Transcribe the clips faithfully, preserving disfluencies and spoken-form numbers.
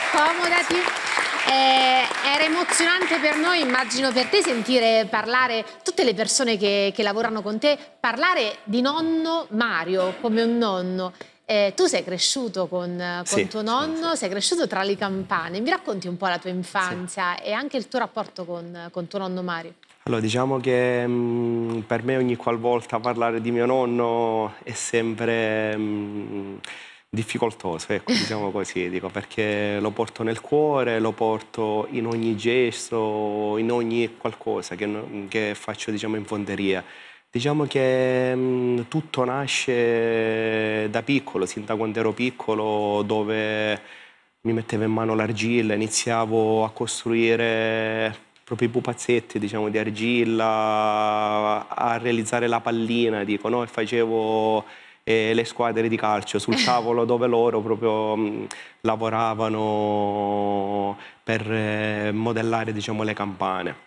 Accomodati. Eh, era emozionante per noi, immagino per te, sentire parlare, tutte le persone che, che lavorano con te, parlare di nonno Mario come un nonno. Eh, tu sei cresciuto con, con Sì, tuo nonno, sì, sì. sei cresciuto tra le campane. Mi racconti un po' la tua infanzia Sì. e anche il tuo rapporto con, con tuo nonno Mario? Allora, diciamo che mh, per me ogni qualvolta parlare di mio nonno è sempre mh, difficoltoso, ecco, diciamo così, dico, perché lo porto nel cuore, lo porto in ogni gesto, in ogni qualcosa che, no- che faccio, diciamo, in fonderia. Diciamo che mh, tutto nasce da piccolo, sin da quando ero piccolo, dove mi mettevo in mano l'argilla, iniziavo a costruire proprio i pupazzetti, diciamo, di argilla, a realizzare la pallina, dico, no? E facevo eh, le squadre di calcio sul tavolo dove loro proprio mh, lavoravano per eh, modellare, diciamo, le campane.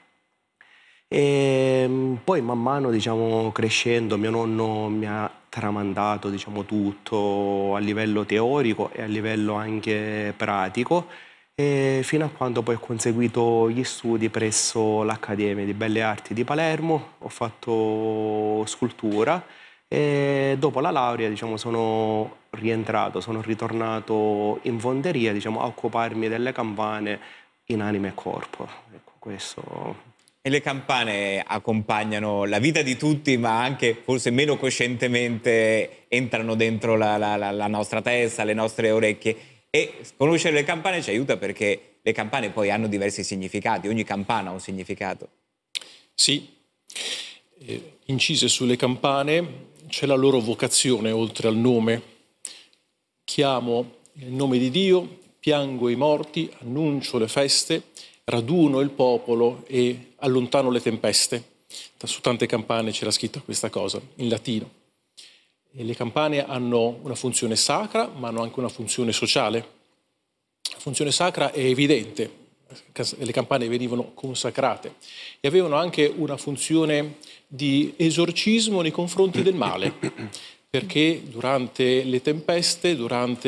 E mh, poi man mano, diciamo, crescendo, mio nonno mi ha tramandato, diciamo, tutto a livello teorico e a livello anche pratico, e fino a quando poi ho conseguito gli studi presso l'Accademia di Belle Arti di Palermo, ho fatto scultura e dopo la laurea, diciamo, sono rientrato, sono ritornato in fonderia, diciamo, a occuparmi delle campane in anima e corpo. Ecco, questo. E le campane accompagnano la vita di tutti, ma anche forse meno coscientemente entrano dentro la, la- la- la nostra testa, le nostre orecchie. E conoscere le campane ci aiuta perché le campane poi hanno diversi significati, ogni campana ha un significato. Sì, eh, incise sulle campane c'è la loro vocazione oltre al nome. Chiamo il nome di Dio, piango i morti, annuncio le feste, raduno il popolo e allontano le tempeste. Su tante campane c'era scritta questa cosa, in latino. E le campane hanno una funzione sacra, ma hanno anche una funzione sociale. La funzione sacra è evidente, le campane venivano consacrate e avevano anche una funzione di esorcismo nei confronti del male, perché durante le tempeste, durante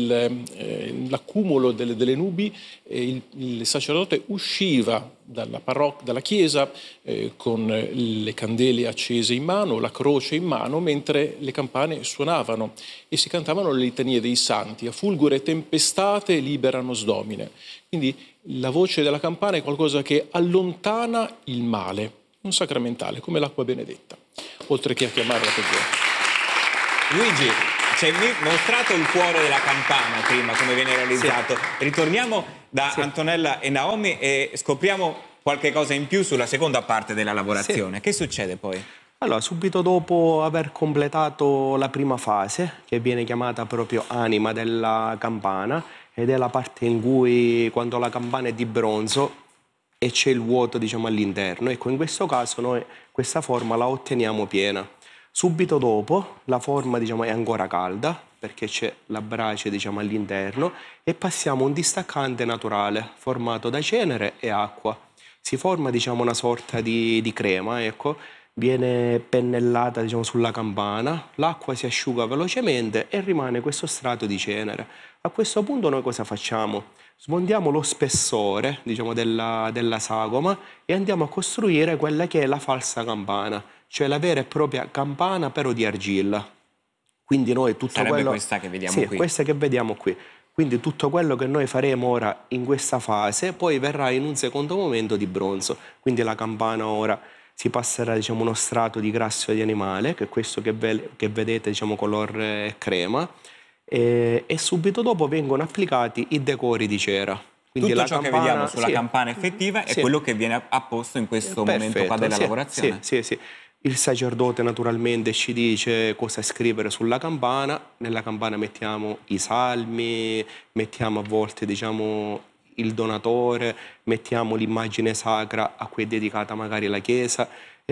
eh, l'accumulo delle, delle nubi, eh, il, il sacerdote usciva dalla, parroc- dalla chiesa eh, con le candele accese in mano, la croce in mano, mentre le campane suonavano e si cantavano le litanie dei santi, a fulgure tempestate liberano sdomine. Quindi la voce della campana è qualcosa che allontana il male, un sacramentale, come l'acqua benedetta, oltre che a chiamarla peggiore. Luigi, ci hai mostrato il cuore della campana prima, come viene realizzato. Sì. Ritorniamo da sì. Antonella e Naomi e scopriamo qualche cosa in più sulla seconda parte della lavorazione. Sì. Che succede poi? Allora, subito dopo aver completato la prima fase, che viene chiamata proprio anima della campana, ed è la parte in cui, quando la campana è di bronzo e c'è il vuoto, diciamo, all'interno, ecco, in questo caso noi questa forma la otteniamo piena. Subito dopo la forma, diciamo, è ancora calda perché c'è la brace, diciamo, all'interno, e passiamo un distaccante naturale formato da cenere e acqua. Si forma, diciamo, una sorta di, di crema, ecco, viene pennellata, diciamo, sulla campana, l'acqua si asciuga velocemente e rimane questo strato di cenere. A questo punto noi cosa facciamo? Smontiamo lo spessore, diciamo, della, della sagoma e andiamo a costruire quella che è la falsa campana, cioè la vera e propria campana però di argilla. Quindi noi tutto Sarebbe quello... questa che vediamo sì, qui. questa che vediamo qui. Quindi tutto quello che noi faremo ora in questa fase poi verrà in un secondo momento di bronzo. Quindi la campana ora si passerà, diciamo, uno strato di grasso di animale, che è questo che, ve che vedete, diciamo, color crema, e, e subito dopo vengono applicati i decori di cera. Quindi tutto la ciò campana, che vediamo sulla sì, campana effettiva è sì, quello che viene apposto in questo perfetto, momento qua della sì, lavorazione. Sì, sì, sì. Il sacerdote naturalmente ci dice cosa scrivere sulla campana. Nella campana mettiamo i salmi, mettiamo a volte, diciamo, il donatore, mettiamo l'immagine sacra a cui è dedicata magari la chiesa.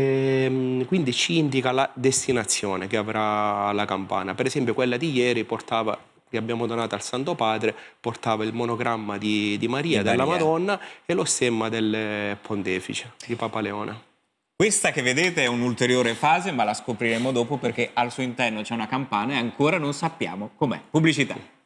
E, quindi ci indica la destinazione che avrà la campana. Per esempio quella di ieri portava, che abbiamo donato al Santo Padre, portava il monogramma di, di Maria, Di della Maria. Madonna, e lo stemma del Pontefice di Papa Leone. Questa che vedete è un'ulteriore fase, ma la scopriremo dopo perché al suo interno c'è una campana e ancora non sappiamo com'è. Pubblicità.